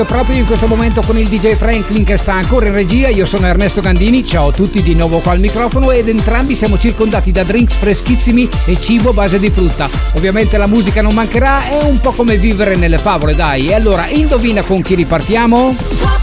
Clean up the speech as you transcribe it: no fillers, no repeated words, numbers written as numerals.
Proprio in questo momento con il DJ Franklin che sta ancora in regia. Io sono Ernesto Gandini, ciao a tutti di nuovo qua al microfono, ed entrambi siamo circondati da drinks freschissimi e cibo a base di frutta. Ovviamente la musica non mancherà, è un po' come vivere nelle favole, dai. E allora indovina con chi ripartiamo?